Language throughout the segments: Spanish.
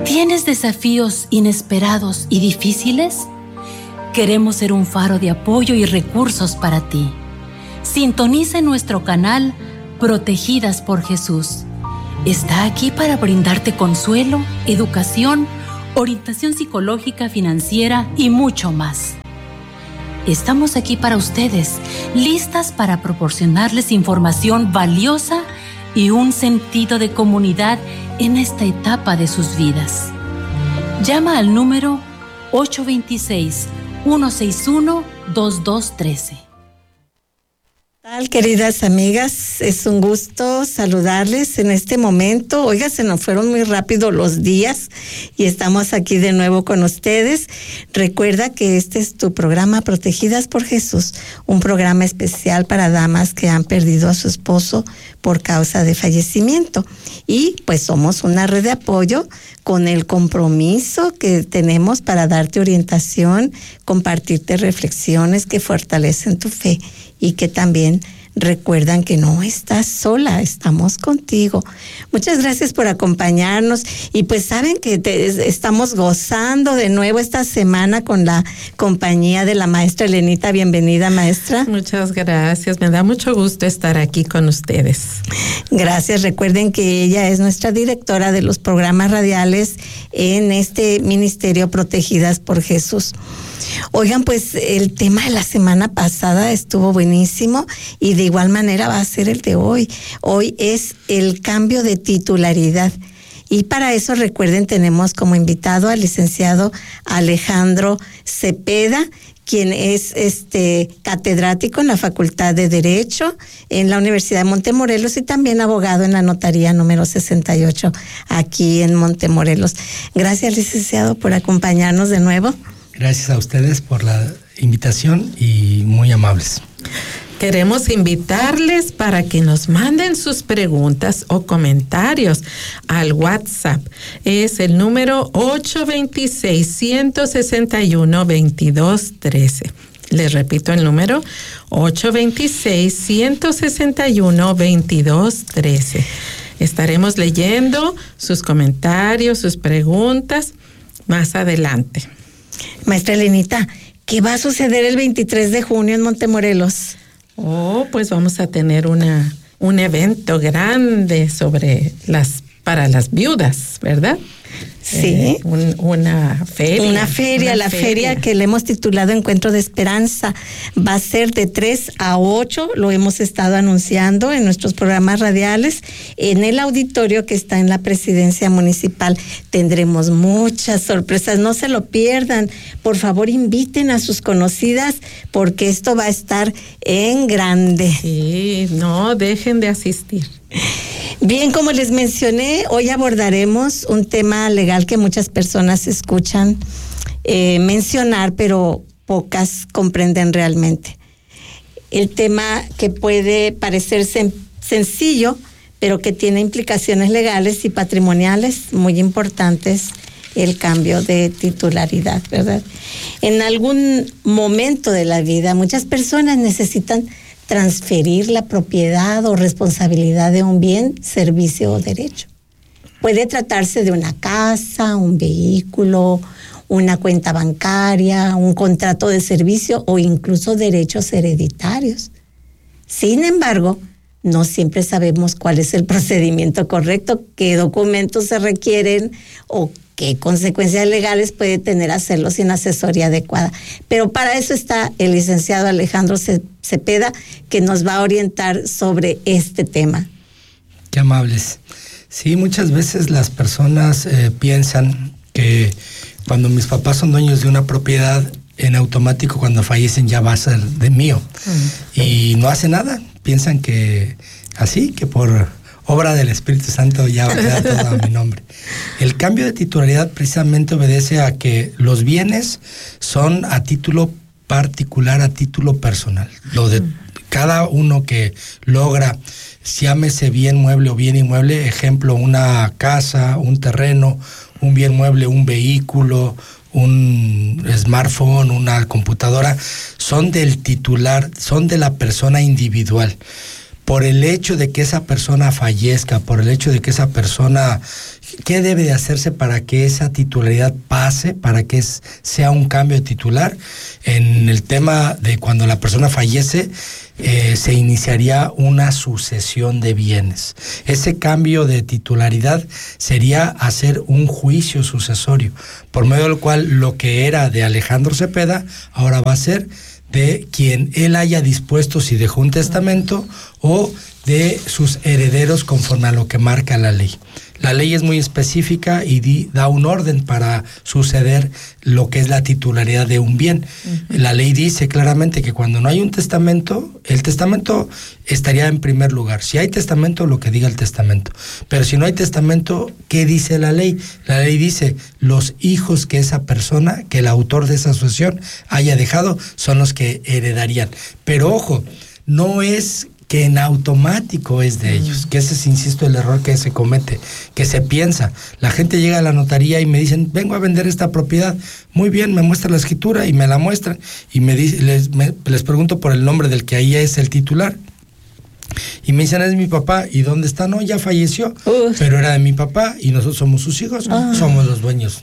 ¿Tienes desafíos inesperados y difíciles? Queremos ser un faro de apoyo y recursos para ti. Sintoniza nuestro canal Protegidas por Jesús. Está aquí para brindarte consuelo, educación, orientación psicológica, financiera y mucho más. Estamos aquí para ustedes, listas para proporcionarles información valiosa y un sentido de comunidad en esta etapa de sus vidas. Llama al número 826-161-2213. Tal, queridas amigas, es un gusto saludarles en este momento. Oiga, se nos fueron muy rápido los días y estamos aquí de nuevo con ustedes. Recuerda que este es tu programa Protegidas por Jesús, un programa especial para damas que han perdido a su esposo por causa de fallecimiento. Y pues somos una red de apoyo con el compromiso que tenemos para darte orientación, compartirte reflexiones que fortalecen tu fe y que también recuerdan que no estás sola, estamos contigo. Muchas gracias por acompañarnos y pues saben que estamos gozando de nuevo esta semana con la compañía de la maestra Elenita. Bienvenida, maestra. Muchas gracias, me da mucho gusto estar aquí con ustedes. Gracias, recuerden que ella es nuestra directora de los programas radiales en este ministerio Protegidas por Jesús. Oigan, pues el tema de la semana pasada estuvo buenísimo y de igual manera va a ser el de hoy. Hoy es el cambio de titularidad. Y para eso, recuerden, tenemos como invitado al licenciado Alejandro Cepeda, quien es catedrático en la Facultad de Derecho en la Universidad de Montemorelos y también abogado en la notaría número 68 aquí en Montemorelos. Gracias, licenciado, por acompañarnos de nuevo. Gracias a ustedes por la invitación y muy amables. Queremos invitarles para que nos manden sus preguntas o comentarios al WhatsApp. Es el número 826-161-2213. Les repito el número 826-161-2213. Estaremos leyendo sus comentarios, sus preguntas más adelante. Maestra Elenita, ¿qué va a suceder el 23 de junio en Montemorelos? Pues vamos a tener un evento grande para las viudas, ¿verdad? Sí. Una feria. La feria que le hemos titulado Encuentro de Esperanza. Va a ser de 3 a 8, lo hemos estado anunciando en nuestros programas radiales. En el auditorio que está en la presidencia municipal tendremos muchas sorpresas, no se lo pierdan. Por favor, inviten a sus conocidas porque esto va a estar en grande. Sí, no dejen de asistir. Bien, como les mencioné, hoy abordaremos un tema legal que muchas personas escuchan mencionar, pero pocas comprenden realmente. El tema que puede parecer sencillo, pero que tiene implicaciones legales y patrimoniales muy importantes, el cambio de titularidad, ¿verdad? En algún momento de la vida, muchas personas necesitan transferir la propiedad o responsabilidad de un bien, servicio o derecho. Puede tratarse de una casa, un vehículo, una cuenta bancaria, un contrato de servicio o incluso derechos hereditarios. Sin embargo, no siempre sabemos cuál es el procedimiento correcto, qué documentos se requieren o qué consecuencias legales puede tener hacerlo sin asesoría adecuada. Pero para eso está el licenciado Alejandro Cepeda, que nos va a orientar sobre este tema. Qué amables. Sí, muchas veces las personas piensan que cuando mis papás son dueños de una propiedad, en automático cuando fallecen ya va a ser de mío. Y no hace nada. Piensan que así, que por obra del Espíritu Santo ya va a quedar todo a mi nombre. El cambio de titularidad precisamente obedece a que los bienes son a título particular, a título personal. Lo de cada uno que logra, llámese bien mueble o bien inmueble, ejemplo, una casa, un terreno, un bien mueble, un vehículo, un smartphone, una computadora, son del titular, son de la persona individual. Por el hecho de que esa persona fallezca, por el hecho de que esa persona ¿Qué debe de hacerse para que esa titularidad pase, para que sea un cambio de titular? En el tema de cuando la persona fallece, se iniciaría una sucesión de bienes. Ese cambio de titularidad sería hacer un juicio sucesorio, por medio del cual lo que era de Alejandro Cepeda ahora va a ser de quien él haya dispuesto, si dejó un testamento, o de sus herederos conforme a lo que marca la ley. La ley es muy específica y da un orden para suceder lo que es la titularidad de un bien. La ley dice claramente que cuando no hay un testamento, el testamento estaría en primer lugar. Si hay testamento, lo que diga el testamento. Pero si no hay testamento, ¿qué dice la ley? La ley dice, los hijos que esa persona, que el autor de esa sucesión haya dejado, son los que heredarían. Pero ojo, no es que en automático es de ellos, que ese es, insisto, el error que se comete, que se piensa. La gente llega a la notaría y me dicen, vengo a vender esta propiedad. Muy bien, me muestra la escritura y me la muestran y les pregunto por el nombre del que ahí es el titular. Y me dicen, es mi papá. ¿Y dónde está? No, ya falleció. Pero era de mi papá y nosotros somos sus hijos, somos los dueños.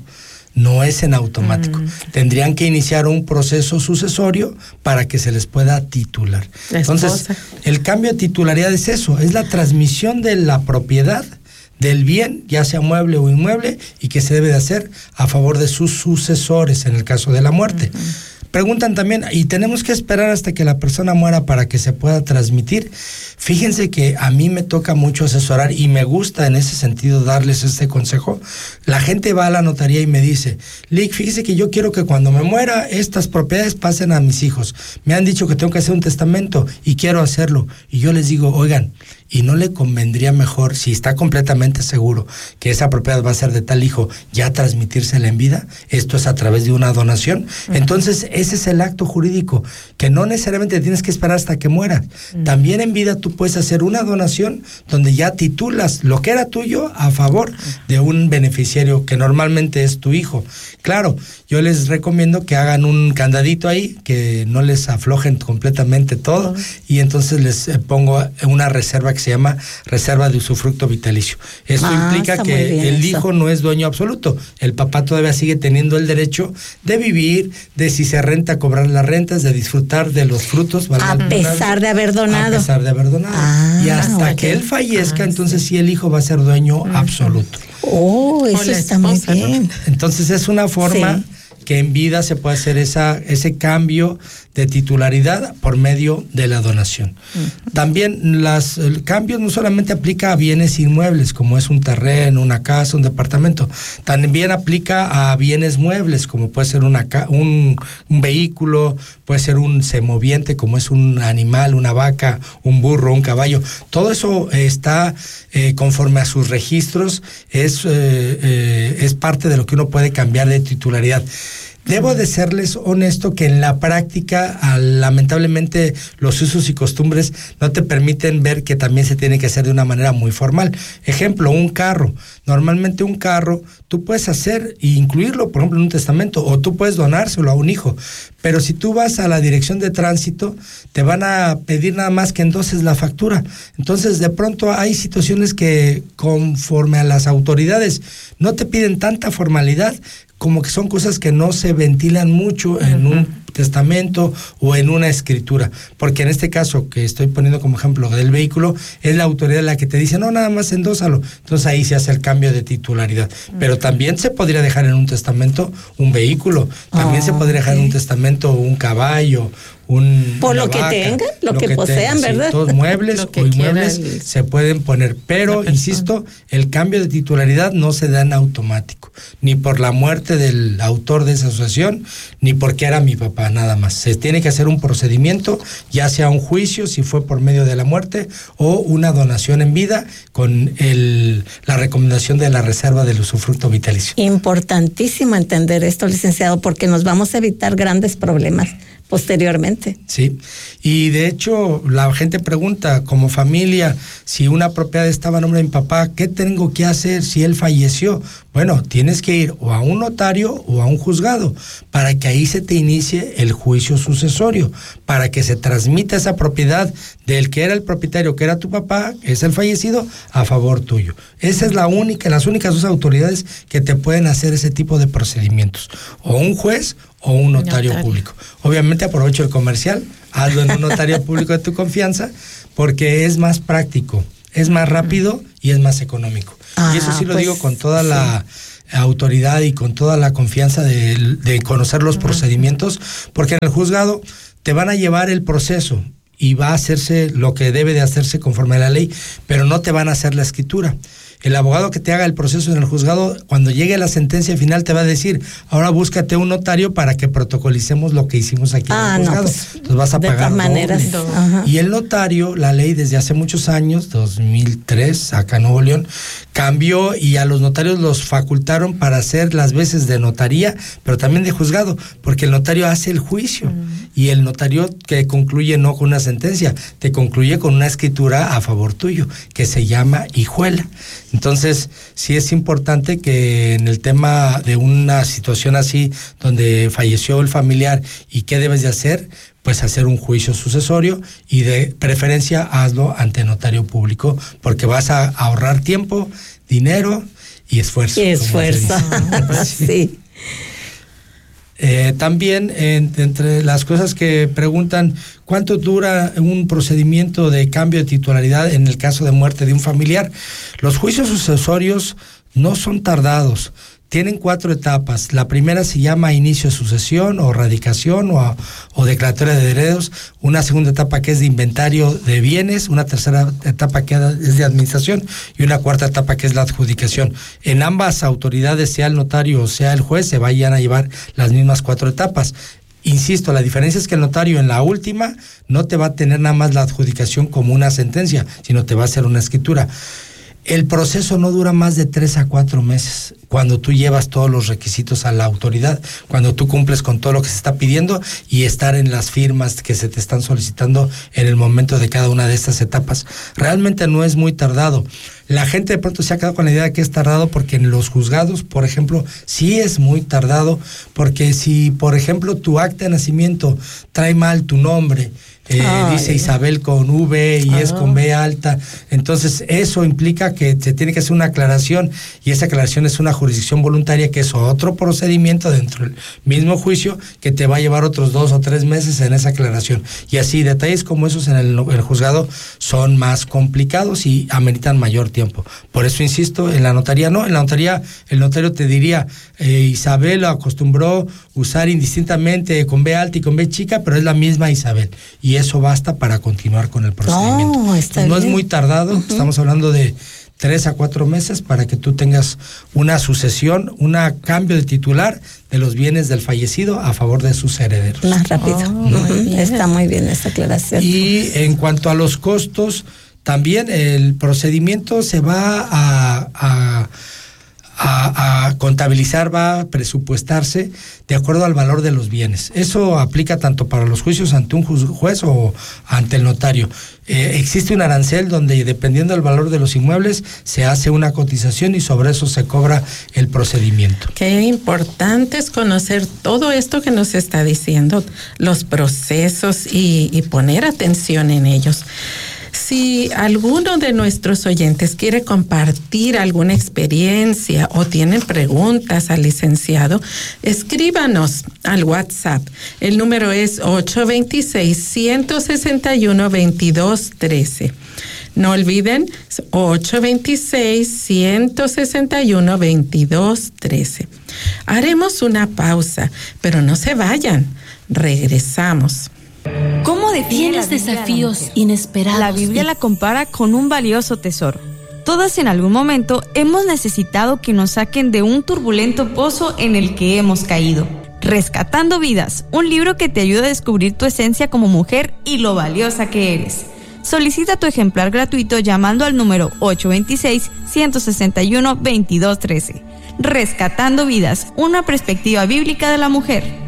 No es en automático. Tendrían que iniciar un proceso sucesorio para que se les pueda titular. Entonces, el cambio de titularidad es eso, es la transmisión de la propiedad del bien, ya sea mueble o inmueble, y que se debe de hacer a favor de sus sucesores en el caso de la muerte. Preguntan también, ¿y tenemos que esperar hasta que la persona muera para que se pueda transmitir? Fíjense que a mí me toca mucho asesorar y me gusta en ese sentido darles este consejo. La gente va a la notaría y me dice, Lick, fíjese que yo quiero que cuando me muera estas propiedades pasen a mis hijos. Me han dicho que tengo que hacer un testamento y quiero hacerlo. Y yo les digo, oigan, ¿y no le convendría mejor, si está completamente seguro que esa propiedad va a ser de tal hijo, ya transmitírsela en vida? Esto es a través de una donación. Entonces, ese es el acto jurídico, que no necesariamente tienes que esperar hasta que mueras. También en vida tú puedes hacer una donación donde ya titulas lo que era tuyo a favor de un beneficiario que normalmente es tu hijo. Claro, yo les recomiendo que hagan un candadito ahí, que no les aflojen completamente todo, y entonces les pongo una reserva que se llama reserva de usufructo vitalicio. Esto implica que el hijo no es dueño absoluto. El papá todavía sigue teniendo el derecho de vivir, de si se renta, cobrar las rentas, de disfrutar de los frutos. A pesar de haber donado. A pesar de haber donado. Y hasta que él fallezca, entonces sí el hijo va a ser dueño absoluto. Eso está muy bien. Entonces es una forma que en vida se puede hacer ese cambio de titularidad por medio de la donación. También el cambio no solamente aplica a bienes inmuebles, como es un terreno, una casa, un departamento, también aplica a bienes muebles, como puede ser un vehículo, puede ser un semoviente, como es un animal, una vaca, un burro, un caballo. Todo eso está conforme a sus registros, es parte de lo que uno puede cambiar de titularidad. Debo de serles honesto que en la práctica, lamentablemente, los usos y costumbres no te permiten ver que también se tiene que hacer de una manera muy formal. Ejemplo, un carro. Normalmente un carro tú puedes hacer e incluirlo, por ejemplo, en un testamento, o tú puedes donárselo a un hijo. Pero si tú vas a la dirección de tránsito, te van a pedir nada más que endoses la factura. Entonces, de pronto hay situaciones que, conforme a las autoridades, no te piden tanta formalidad, como que son cosas que no se ventilan mucho en un testamento o en una escritura, porque en este caso que estoy poniendo como ejemplo del vehículo, es la autoridad la que te dice, no, nada más endósalo. Entonces ahí se hace el cambio de titularidad. Pero también se podría dejar en un testamento un vehículo, también se podría dejar en un testamento un caballo, por lo vaca, que tengan, lo que posean, ¿verdad? Sí, todos muebles o inmuebles se pueden poner, pero insisto, el cambio de titularidad no se da en automático, ni por la muerte del autor de esa asociación, ni porque era mi papá, nada más. Se tiene que hacer un procedimiento, ya sea un juicio, si fue por medio de la muerte, o una donación en vida, con la recomendación de la reserva del usufructo vitalicio. Importantísimo entender esto, licenciado, porque nos vamos a evitar grandes problemas. posteriormente. Sí, y de hecho la gente pregunta, como familia, si una propiedad estaba a nombre de mi papá, ¿qué tengo que hacer si él falleció? Bueno, tienes que ir o a un notario o a un juzgado para que ahí se te inicie el juicio sucesorio, para que se transmita esa propiedad del que era el propietario, que era tu papá, es el fallecido, a favor tuyo. Esa es las únicas dos autoridades que te pueden hacer ese tipo de procedimientos, o un juez o un notario público. Obviamente aprovecho el comercial, hazlo en un notario público de tu confianza, porque es más práctico, es más rápido y es más económico. Y eso sí lo digo con toda la autoridad y con toda la confianza de conocer los procedimientos, porque en el juzgado te van a llevar el proceso y va a hacerse lo que debe de hacerse conforme a la ley, pero no te van a hacer la escritura. El abogado que te haga el proceso en el juzgado, cuando llegue la sentencia final, te va a decir, ahora búscate un notario para que protocolicemos lo que hicimos aquí en el juzgado. Entonces vas a pagar doble. Y el notario, la ley desde hace muchos años, 2003, acá en Nuevo León, cambió y a los notarios los facultaron para hacer las veces de notaría, pero también de juzgado, porque el notario hace el juicio. Y el notario que concluye no con una sentencia, te concluye con una escritura a favor tuyo, que se llama hijuela. Entonces, sí es importante que en el tema de una situación así, donde falleció el familiar y qué debes de hacer, pues hacer un juicio sucesorio y de preferencia hazlo ante notario público, porque vas a ahorrar tiempo, dinero y esfuerzo. Y esfuerzo, sí. También entre las cosas que preguntan, ¿cuánto dura un procedimiento de cambio de titularidad en el caso de muerte de un familiar? Los juicios sucesorios no son tardados. Tienen 4 etapas. La primera se llama inicio de sucesión o radicación o declaratoria de herederos. Una segunda etapa que es de inventario de bienes. Una tercera etapa que es de administración. Y una cuarta etapa que es la adjudicación. En ambas autoridades, sea el notario o sea el juez, se vayan a llevar las mismas 4 etapas. Insisto, la diferencia es que el notario en la última no te va a tener nada más la adjudicación como una sentencia, sino te va a hacer una escritura. El proceso no dura más de 3 a 4 meses cuando tú llevas todos los requisitos a la autoridad, cuando tú cumples con todo lo que se está pidiendo y estar en las firmas que se te están solicitando en el momento de cada una de estas etapas. Realmente no es muy tardado. La gente de pronto se ha quedado con la idea de que es tardado porque en los juzgados, por ejemplo, sí es muy tardado, porque si, por ejemplo, tu acta de nacimiento trae mal tu nombre, dice Isabel con V y es con B alta, entonces eso implica que se tiene que hacer una aclaración y esa aclaración es una jurisdicción voluntaria, que es otro procedimiento dentro del mismo juicio que te va a llevar otros 2 o 3 meses en esa aclaración. Y así detalles como esos en el juzgado son más complicados y ameritan mayor tiempo. Por eso insisto, en la notaría no, en la notaría el notario te diría, Isabel acostumbró usar indistintamente con B alta y con B chica, pero es la misma Isabel. Y eso basta para continuar con el procedimiento. No es muy tardado, estamos hablando de 3 a 4 meses para que tú tengas una sucesión, un cambio de titular de los bienes del fallecido a favor de sus herederos. Más rápido. Está muy bien esta aclaración. Y en cuanto a los costos, también el procedimiento se va a contabilizar, va a presupuestarse de acuerdo al valor de los bienes. Eso aplica tanto para los juicios ante un juez o ante el notario. Existe un arancel donde, dependiendo del valor de los inmuebles, se hace una cotización y sobre eso se cobra el procedimiento. Qué importante es conocer todo esto que nos está diciendo, los procesos y poner atención en ellos. Si alguno de nuestros oyentes quiere compartir alguna experiencia o tienen preguntas al licenciado, escríbanos al WhatsApp. El número es 826-161-2213. No olviden, 826-161-2213. Haremos una pausa, pero no se vayan. Regresamos. ¿Cómo tienes desafíos inesperados? La Biblia la compara con un valioso tesoro. Todas en algún momento hemos necesitado que nos saquen de un turbulento pozo en el que hemos caído. Rescatando Vidas, un libro que te ayuda a descubrir tu esencia como mujer y lo valiosa que eres. Solicita tu ejemplar gratuito llamando al número 826-161-2213. Rescatando Vidas, una perspectiva bíblica de la mujer.